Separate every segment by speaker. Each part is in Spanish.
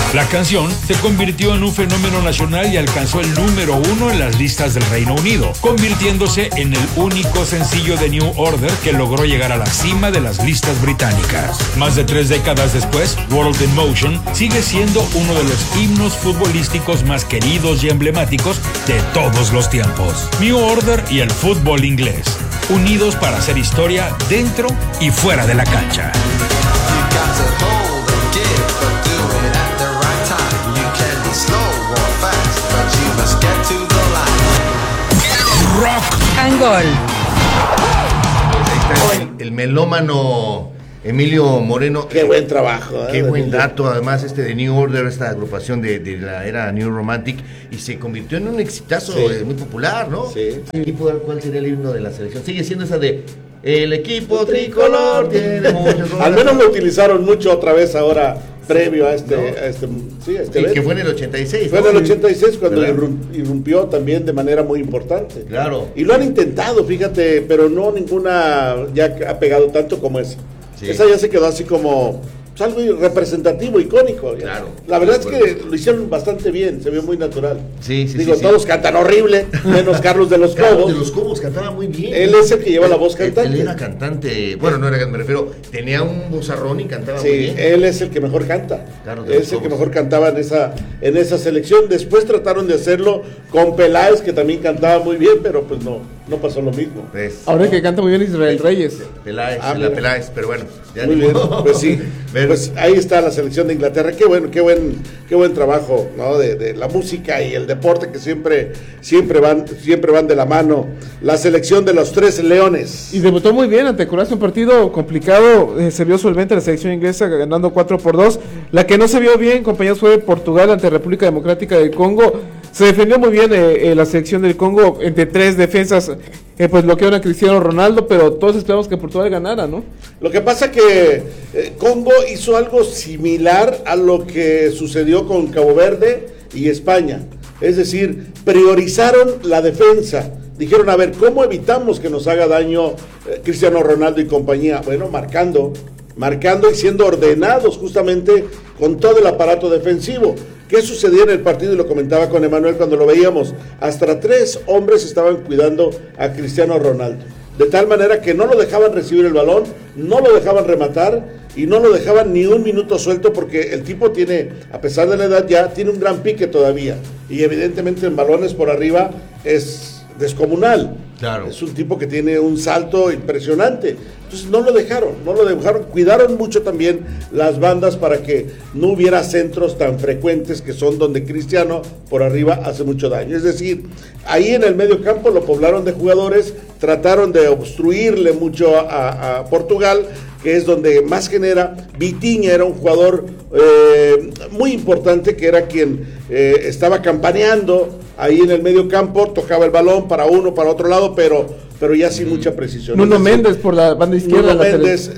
Speaker 1: La canción se convirtió en un fenómeno nacional y alcanzó el número 1 en las listas del Reino Unido, convirtiéndose en el único sencillo de New Order que logró llegar a la cima de las listas británicas. Más de 3 décadas después, World in Motion sigue siendo uno de los himnos futbolísticos más queridos y emblemáticos de todos los tiempos. New Order y el fútbol inglés, unidos para hacer historia dentro y fuera de la cancha.
Speaker 2: Rock and Gold.
Speaker 3: Ahí está el melómano Emilio Moreno.
Speaker 4: Qué buen trabajo.
Speaker 3: Qué buen dato, además de New Order, esta agrupación de la era New Romantic, y se convirtió en un exitazo muy popular, ¿no?
Speaker 4: Sí.
Speaker 3: ¿Cuál sería el himno de la selección? Sigue siendo esa de el equipo tricolor tiene muchos
Speaker 4: Al menos lo utilizaron mucho otra vez ahora, previo a este
Speaker 3: sí, que fue en el 86.
Speaker 4: Fue en el 86 cuando irrumpió también de manera muy importante.
Speaker 3: Claro.
Speaker 4: Y lo han intentado, fíjate, pero no ninguna ya ha pegado tanto como esa. Sí. Esa ya se quedó así como algo representativo, icónico.
Speaker 3: Claro.
Speaker 4: La verdad es que lo hicieron bastante bien, se vio muy natural.
Speaker 3: Sí.
Speaker 4: Todos cantan horrible, menos Carlos de los Cobos.
Speaker 3: Carlos de los Cobos cantaba muy bien.
Speaker 4: Él es el que lleva la voz cantante.
Speaker 3: Él era cantante, bueno, no era, me refiero, tenía un vozarrón y cantaba muy bien.
Speaker 4: Sí, él es el que mejor canta.
Speaker 3: Carlos
Speaker 4: Es el que mejor cantaba en esa selección. Después trataron de hacerlo con Peláez, que también cantaba muy bien, pero pues no pasó lo mismo.
Speaker 5: Ahora el que canta muy bien Israel Reyes.
Speaker 3: Peláez, pero bueno, ya
Speaker 4: muy bien. Pues sí. Pues ahí está la selección de Inglaterra. Qué buen trabajo, ¿no? De la música y el deporte, que siempre van de la mano. La selección de los 3 leones.
Speaker 5: Y debutó muy bien ante Croacia, un partido complicado. Se vio solvente la selección inglesa ganando 4-2. La que no se vio bien, compañeros, fue Portugal ante República Democrática del Congo. Se defendió muy bien la selección del Congo entre 3 defensas, pues bloquearon a Cristiano Ronaldo, pero todos esperamos que Portugal ganara, ¿no?
Speaker 4: Lo que pasa que Congo hizo algo similar a lo que sucedió con Cabo Verde y España, es decir, priorizaron la defensa. Dijeron, a ver, ¿cómo evitamos que nos haga daño Cristiano Ronaldo y compañía? Bueno, marcando y siendo ordenados justamente con todo el aparato defensivo. ¿Qué sucedía en el partido? Y lo comentaba con Emanuel cuando lo veíamos. Hasta 3 hombres estaban cuidando a Cristiano Ronaldo. De tal manera que no lo dejaban recibir el balón, no lo dejaban rematar y no lo dejaban ni un minuto suelto, porque el tipo tiene, a pesar de la edad ya, tiene un gran pique todavía. Y evidentemente en balones por arriba es descomunal.
Speaker 3: Claro.
Speaker 4: Es un tipo que tiene un salto impresionante. Entonces no lo dejaron, cuidaron mucho también las bandas para que no hubiera centros tan frecuentes que son donde Cristiano por arriba hace mucho daño. Es decir, ahí en el medio campo lo poblaron de jugadores, trataron de obstruirle mucho a Portugal, que es donde más genera. Vitinha era un jugador muy importante, que era quien estaba campaneando ahí en el medio campo, tocaba el balón para uno, para otro lado, pero ya sin mucha precisión.
Speaker 5: Nuno Méndez por la banda izquierda.
Speaker 4: Nuno Méndez,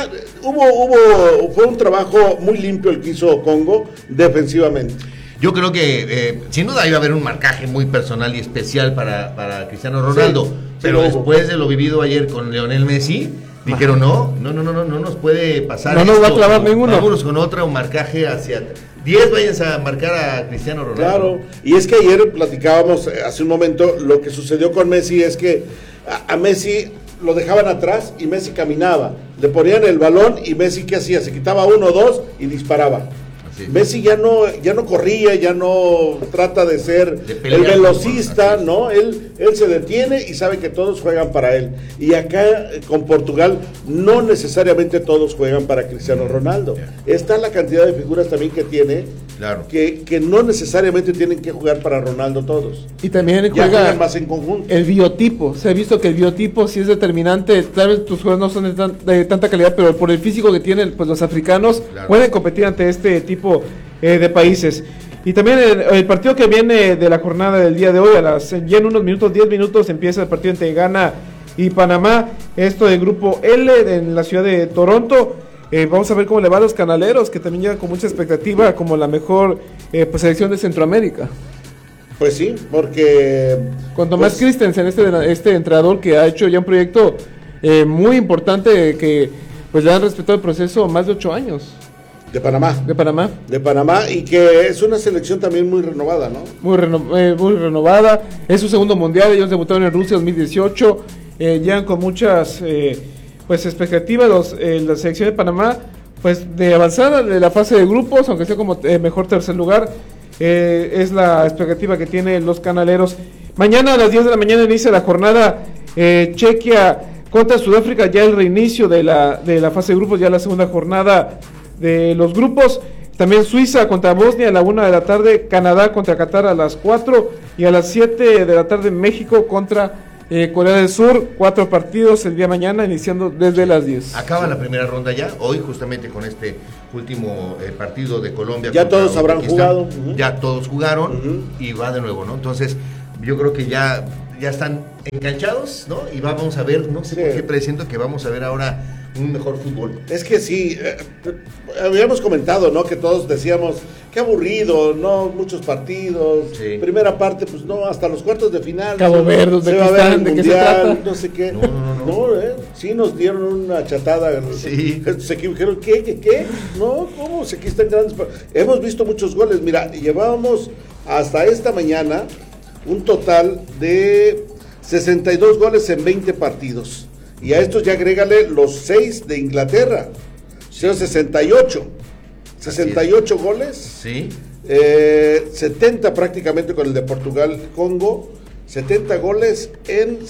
Speaker 4: fue un trabajo muy limpio el que hizo Congo defensivamente.
Speaker 3: Yo creo que sin duda iba a haber un marcaje muy personal y especial para Cristiano Ronaldo, sí, pero después de lo vivido ayer con Lionel Messi, dijeron no nos puede pasar.
Speaker 5: No nos va a clavar ninguno.
Speaker 3: Vámonos con otro marcaje hacia 10, váyanse a marcar a Cristiano Ronaldo.
Speaker 4: Claro, y es que ayer platicábamos hace un momento, lo que sucedió con Messi es que a Messi lo dejaban atrás y Messi caminaba, le ponían el balón y Messi ¿qué hacía? Se quitaba 1 o 2 y disparaba. Sí. Messi ya no corría, ya no trata de ser el velocista, ¿no? Él se detiene y sabe que todos juegan para él. Y acá con Portugal no necesariamente todos juegan para Cristiano Ronaldo. Está la cantidad de figuras también que tiene, claro, que no necesariamente tienen que jugar para Ronaldo todos.
Speaker 5: Y también
Speaker 4: juegan más en conjunto.
Speaker 5: El biotipo, se ha visto que el biotipo sí es determinante. Tal vez tus jugadores no son de tanta calidad, pero por el físico que tienen, pues los africanos, claro, pueden competir ante este tipo de países. Y también el partido que viene de la jornada del día de hoy, ya en unos minutos, 10 minutos, empieza el partido entre Ghana y Panamá, esto del grupo L en la ciudad de Toronto. Vamos a ver cómo le va a los canaleros, que también llegan con mucha expectativa como la mejor selección de Centroamérica.
Speaker 4: Pues sí, porque
Speaker 5: con Tomás Christensen, este entrenador que ha hecho ya un proyecto muy importante, que pues le han respetado el proceso más de 8 años.
Speaker 4: De Panamá. De Panamá, y que es una selección también muy renovada, ¿no?
Speaker 5: Muy renovada. Es su segundo mundial. Ellos debutaron en Rusia 2018. Llegan con muchas pues expectativas la selección de Panamá, pues de avanzar de la fase de grupos, aunque sea como mejor tercer lugar. Es la expectativa que tienen los canaleros. Mañana a las 10 de la mañana inicia la jornada Chequia contra Sudáfrica, ya el reinicio de la fase de grupos, ya la segunda jornada de los grupos. También Suiza contra Bosnia a la 1 de la tarde, Canadá contra Qatar a las 4 y a las 7 de la tarde México contra Corea del Sur. 4 partidos el día de mañana, iniciando desde las 10.
Speaker 3: Acaba la primera ronda ya, hoy justamente con este último partido de Colombia.
Speaker 4: Ya todos habrán jugado.
Speaker 3: Ya todos jugaron y va de nuevo, ¿no? Entonces yo creo que ya están enganchados, ¿no? Y vamos a ver, no sé por qué presiento que vamos a ver ahora un mejor fútbol.
Speaker 4: Es que sí, habíamos comentado, ¿no? Que todos decíamos, qué aburrido, no muchos partidos, primera parte, pues no, hasta los cuartos de final.
Speaker 5: Cabo Verde,
Speaker 4: se va a ver el
Speaker 5: ¿de
Speaker 4: mundial,
Speaker 5: qué se trata?
Speaker 4: No sé qué. No, sí nos dieron una chatada.
Speaker 3: Sí.
Speaker 4: Se equivocaron, ¿qué? No, ¿cómo? Aquí están grandes. Hemos visto muchos goles, mira, llevábamos hasta esta mañana un total de 62 goles en 20 partidos. Y a estos ya agrégale los 6 de Inglaterra. Son 68. 68 goles.
Speaker 3: Sí.
Speaker 4: 70 prácticamente con el de Portugal, Congo. 70 goles en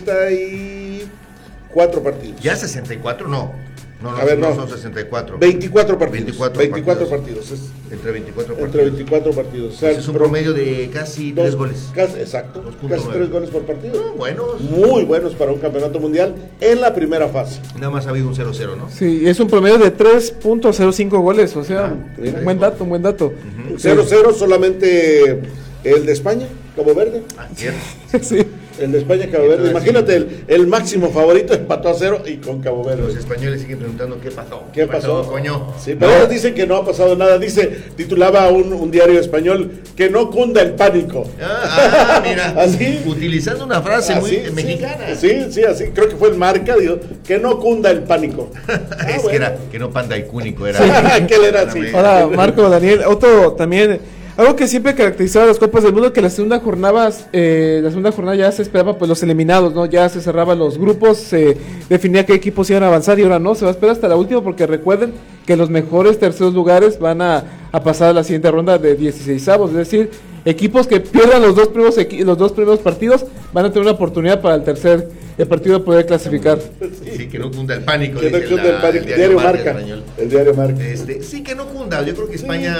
Speaker 4: 64 partidos.
Speaker 3: ¿Ya 64? No. No, son 64.
Speaker 4: 24 partidos.
Speaker 3: 24
Speaker 4: partidos.
Speaker 3: Entre 24 partidos.
Speaker 4: Entre 24 partidos. O sea,
Speaker 3: es un promedio de casi 3 goles.
Speaker 4: Exacto. Casi 3 goles por partido.
Speaker 3: Buenos.
Speaker 4: Muy buenos para un campeonato mundial en la primera fase.
Speaker 3: Nada más ha habido un 0-0, ¿no?
Speaker 5: Sí, es un promedio de 3.05 goles. O sea, un buen dato.
Speaker 4: 0-0 solamente el de España, Cabo Verde.
Speaker 5: Sí.
Speaker 4: El de España, Cabo Verde. Imagínate, el máximo favorito empató a 0 y con Cabo Verde.
Speaker 3: Los españoles siguen preguntando qué pasó.
Speaker 4: ¿Qué pasó?
Speaker 3: Coño.
Speaker 4: Sí, pero ellos dicen que no ha pasado nada. Titulaba un diario español, que no cunda el pánico.
Speaker 3: Mira.
Speaker 4: Así.
Speaker 3: Utilizando una frase muy mexicana.
Speaker 4: Sí, así. Creo que fue en Marca, digo, que no cunda el pánico.
Speaker 3: Que era, que no panda y cúnico era.
Speaker 4: Que él era así.
Speaker 5: Ahora, Marco, Daniel, otro también. Algo que siempre caracterizaba a las Copas del Mundo, que la segunda jornada ya se esperaba pues los eliminados, ¿no? Ya se cerraban los grupos, se definía qué equipos iban a avanzar y ahora no, se va a esperar hasta la última porque recuerden que los mejores terceros lugares van a pasar a la siguiente ronda de 16avos, es decir, equipos que pierdan los dos primeros partidos van a tener una oportunidad para el partido de poder clasificar.
Speaker 3: Sí, que no cunda el pánico.
Speaker 4: Que no cunda el pánico. El diario Marca. El diario Marca.
Speaker 3: Sí, que no cunda. Yo creo que España.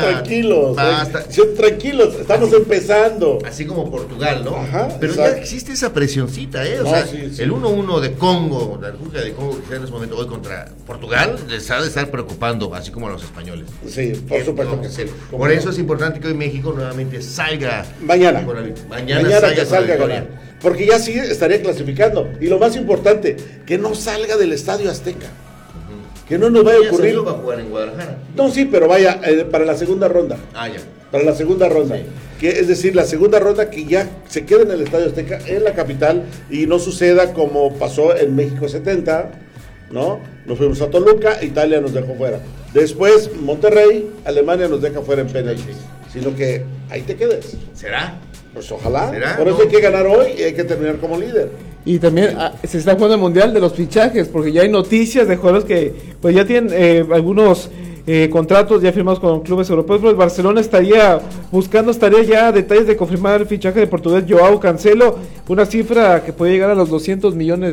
Speaker 4: Tranquilos. Estamos empezando.
Speaker 3: Así como Portugal, ¿no?
Speaker 4: Ajá,
Speaker 3: pero
Speaker 4: exacto.
Speaker 3: ya existe esa presioncita, ¿eh? O
Speaker 4: no,
Speaker 3: sea,
Speaker 4: sí.
Speaker 3: El 1-1 de Congo, la República de Congo, que está en ese momento hoy contra Portugal, les ha de estar preocupando, así como a los españoles.
Speaker 4: Sí, por supuesto que sí.
Speaker 3: Por eso es importante que hoy México nuevamente salga.
Speaker 4: Mañana
Speaker 3: salga
Speaker 4: que salga a ganar. Porque ya sí estaría clasificando. Y lo más importante, que no salga del Estadio Azteca. Que no nos vaya a ocurrir.
Speaker 3: ¿Va a jugar en Guadalajara?
Speaker 4: No, sí, pero vaya para la segunda ronda.
Speaker 3: Ya.
Speaker 4: Para la segunda ronda. Sí. Que, es decir, la segunda ronda que ya se quede en el Estadio Azteca, en la capital, y no suceda como pasó en México 70, ¿no? Nos fuimos a Toluca, Italia nos dejó fuera. Después, Monterrey, Alemania nos deja fuera en penaltis. Sino que ahí te quedes.
Speaker 3: ¿Será?
Speaker 4: Pues ojalá.
Speaker 3: ¿Será?
Speaker 4: Por eso hay que ganar hoy y hay que terminar como líder.
Speaker 5: Y también se está jugando el mundial de los fichajes, porque ya hay noticias de jugadores que pues ya tienen algunos contratos ya firmados con clubes europeos. Pero el Barcelona estaría ya detalles de confirmar el fichaje de portugués Joao Cancelo, una cifra que puede llegar a los $200 millones.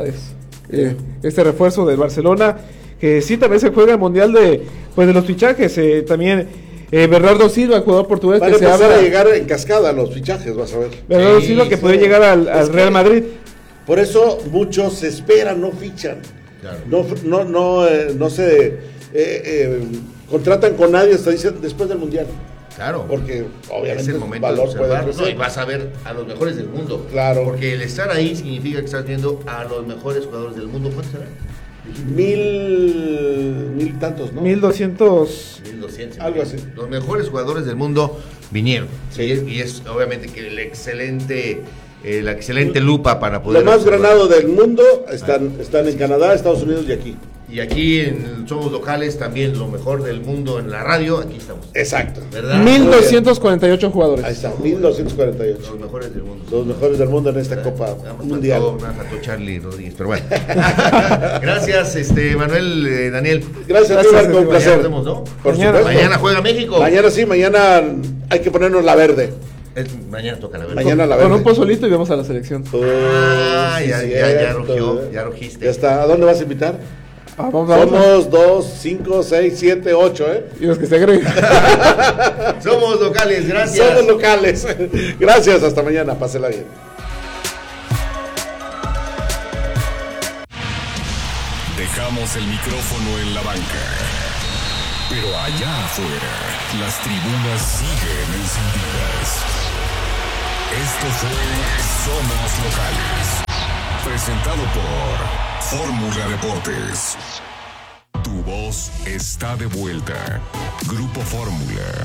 Speaker 5: Este refuerzo del Barcelona, que sí también se juega el mundial de los fichajes. También Bernardo Silva, el jugador portugués,
Speaker 4: que se habla a llegar en cascada los fichajes, vas a ver.
Speaker 5: Bernardo Silva que puede llegar al Real Madrid.
Speaker 4: Por eso muchos se esperan, no fichan. Claro. No se contratan con nadie hasta después del mundial.
Speaker 3: Claro.
Speaker 4: Porque obviamente
Speaker 3: es el momento
Speaker 4: valor
Speaker 3: de
Speaker 4: puede crecer.
Speaker 3: y vas a ver a los mejores del mundo.
Speaker 4: Claro.
Speaker 3: Porque el estar ahí significa que estás viendo a los mejores jugadores del mundo. ¿Cuántos serán?
Speaker 4: 1000 tantos, ¿no?
Speaker 5: 1200.
Speaker 4: Algo así.
Speaker 3: Los mejores jugadores del mundo vinieron.
Speaker 4: Sí.
Speaker 3: Y es obviamente que la excelente lupa para poder.
Speaker 4: Lo más granado del mundo están en Canadá, Estados Unidos y aquí.
Speaker 3: Y aquí somos locales también, lo mejor del mundo en la radio, aquí estamos.
Speaker 4: Exacto.
Speaker 3: ¿Verdad?
Speaker 5: 1248 jugadores.
Speaker 4: Ahí está, 1248.
Speaker 3: Los mejores del mundo.
Speaker 4: Los mejores del mundo en esta Copa Mundial.
Speaker 3: Me faltó Charlie Rodríguez, pero bueno. Gracias, Manuel, Daniel.
Speaker 4: Gracias, Marco, un placer.
Speaker 3: Mañana nos vemos, ¿no?
Speaker 4: Por
Speaker 5: Mañana.
Speaker 4: supuesto.
Speaker 3: Mañana juega México.
Speaker 4: Mañana sí, mañana hay que ponernos la verde.
Speaker 3: Mañana toca la verdad.
Speaker 4: Mañana la
Speaker 5: Con
Speaker 4: verde.
Speaker 5: un pozolito y vamos a la selección.
Speaker 3: Ya rugió, ya rugiste.
Speaker 4: Ya está. ¿A dónde vas a invitar?
Speaker 5: Vamos.
Speaker 4: Somos 2, 5, 6, 7, 8,
Speaker 5: Y los que se agregan.
Speaker 3: Somos locales, gracias.
Speaker 4: Somos locales. Gracias, hasta mañana. Pásela bien.
Speaker 2: Dejamos el micrófono en la banca. Pero allá afuera, las tribunas siguen encendidas. Esto fue Somos Locales. Presentado por Fórmula Deportes. Tu voz está de vuelta. Grupo Fórmula.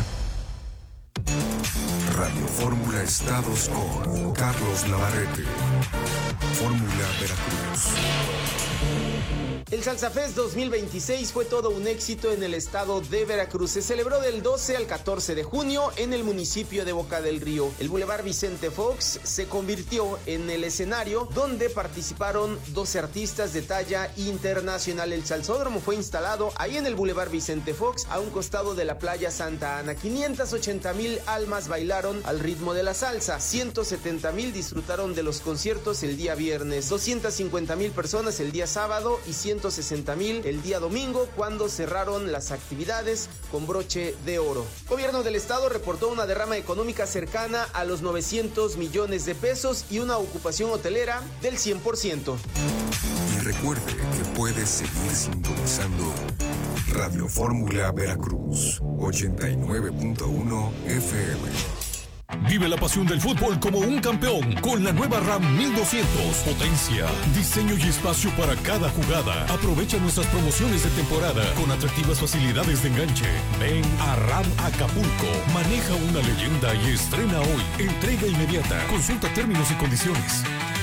Speaker 2: Radio Fórmula Estados con Carlos Navarrete. Fórmula Veracruz.
Speaker 6: El Salsafest 2026 fue todo un éxito en el estado de Veracruz. Se celebró del 12 al 14 de junio en el municipio de Boca del Río. El Boulevard Vicente Fox se convirtió en el escenario donde participaron 12 artistas de talla internacional. El salsódromo fue instalado ahí en el Boulevard Vicente Fox, a un costado de la playa Santa Ana. 580,000 almas bailaron al ritmo de la salsa. 170,000 disfrutaron de los conciertos el día viernes. 250,000 personas el día sábado y 160,000 el día domingo, cuando cerraron las actividades con broche de oro. Gobierno del estado reportó una derrama económica cercana a los 900 millones de pesos y una ocupación hotelera del 100%.
Speaker 2: Y recuerde que puedes seguir sintonizando Radio Fórmula Veracruz 89.1 FM. Vive la pasión del fútbol como un campeón con la nueva RAM 1200. Potencia, diseño y espacio para cada jugada. Aprovecha nuestras promociones de temporada con atractivas facilidades de enganche. Ven a RAM Acapulco. Maneja una leyenda y estrena hoy. Entrega inmediata. Consulta términos y condiciones.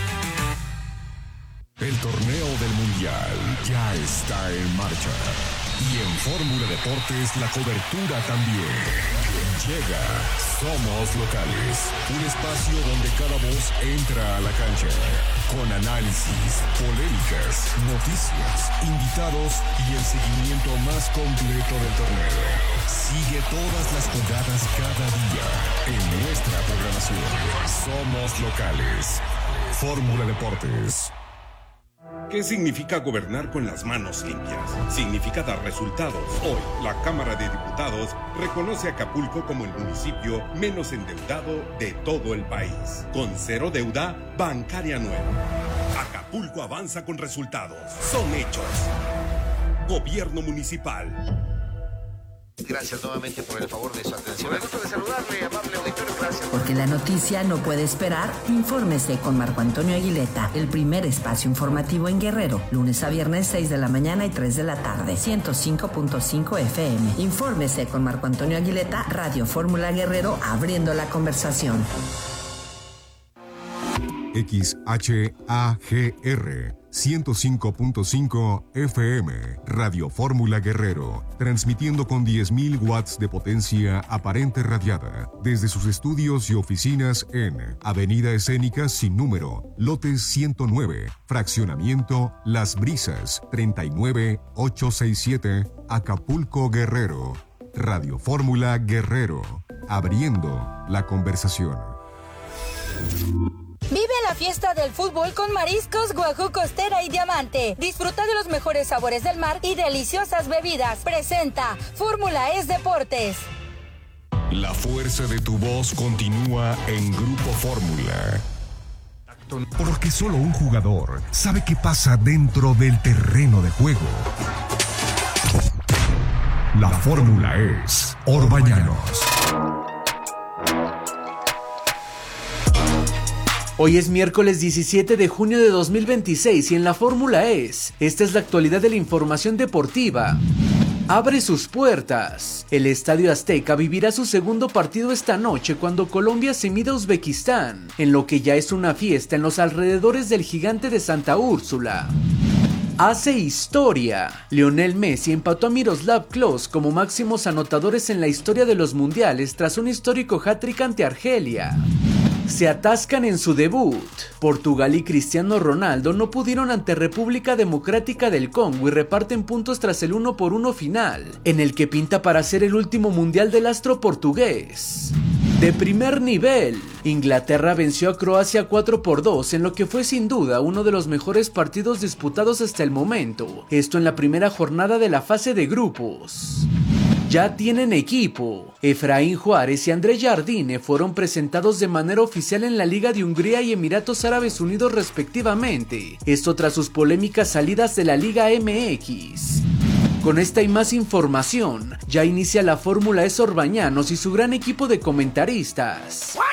Speaker 2: El torneo del Mundial ya está en marcha. Y en Fórmula Deportes la cobertura también. Llega Somos Locales, un espacio donde cada voz entra a la cancha, con análisis, polémicas, noticias, invitados y el seguimiento más completo del torneo. Sigue todas las jugadas cada día en nuestra programación. Somos Locales. Fórmula Deportes.
Speaker 7: ¿Qué significa gobernar con las manos limpias? Significa dar resultados. Hoy, la Cámara de Diputados reconoce a Acapulco como el municipio menos endeudado de todo el país, con cero deuda bancaria nueva. Acapulco avanza con resultados. Son hechos. Gobierno municipal.
Speaker 3: Gracias nuevamente por el favor de su atención. Me gusta de saludarle, amable auditorio, gracias.
Speaker 8: Porque la noticia no puede esperar, infórmese con Marco Antonio Aguileta, el primer espacio informativo en Guerrero, lunes a viernes 6 de la mañana y 3 de la tarde, 105.5 FM. Infórmese con Marco Antonio Aguileta, Radio Fórmula Guerrero, abriendo la conversación.
Speaker 2: XHAGR 105.5 FM, Radio Fórmula Guerrero, transmitiendo con 10.000 watts de potencia aparente radiada desde sus estudios y oficinas en Avenida Escénica sin número, lote 109, fraccionamiento Las Brisas, 39867, Acapulco, Guerrero. Radio Fórmula Guerrero, abriendo la conversación.
Speaker 9: Vive la fiesta del fútbol con Mariscos Guajú Costera y Diamante. Disfruta de los mejores sabores del mar y deliciosas bebidas. Presenta Fórmula Es Deportes.
Speaker 2: La fuerza de tu voz continúa en Grupo Fórmula. Porque solo un jugador sabe qué pasa dentro del terreno de juego. La fórmula es Orbañanos.
Speaker 10: Hoy es miércoles 17 de junio de 2026 y en la Fórmula esta es la actualidad de la información deportiva. Abre sus puertas. El Estadio Azteca vivirá su segundo partido esta noche cuando Colombia se mida a Uzbekistán, en lo que ya es una fiesta en los alrededores del Gigante de Santa Úrsula. Hace historia. Lionel Messi empató a Miroslav Klose como máximos anotadores en la historia de los mundiales tras un histórico hat-trick ante Argelia. Se atascan en su debut. Portugal y Cristiano Ronaldo no pudieron ante República Democrática del Congo y reparten puntos tras el 1-1 final, en el que pinta para ser el último mundial del astro portugués. De primer nivel, Inglaterra venció a Croacia 4-2 en lo que fue sin duda uno de los mejores partidos disputados hasta el momento, esto en la primera jornada de la fase de grupos. Ya tienen equipo. Efraín Juárez y André Jardine fueron presentados de manera oficial en la Liga de Hungría y Emiratos Árabes Unidos respectivamente, esto tras sus polémicas salidas de la Liga MX. Con esta y más información, ya inicia la Fórmula E Orbañanos y su gran equipo de comentaristas.